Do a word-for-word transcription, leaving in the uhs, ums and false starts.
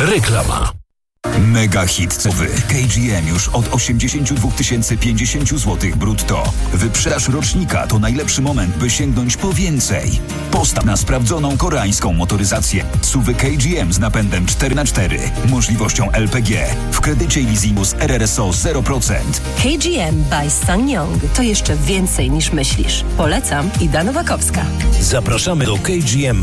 Reklama. Mega hit cowy K G M już od osiemdziesiąt dwa tysiące pięćdziesiąt złotych brutto. Wyprzedaż rocznika to najlepszy moment, by sięgnąć po więcej. Postaw na sprawdzoną koreańską motoryzację. Suwy K G M z napędem cztery na cztery, możliwością L P G, w kredycie i leasingu z R R S O zero procent. K G M by SsangYong to jeszcze więcej niż myślisz. Polecam, Ida Nowakowska. Zapraszamy do K G M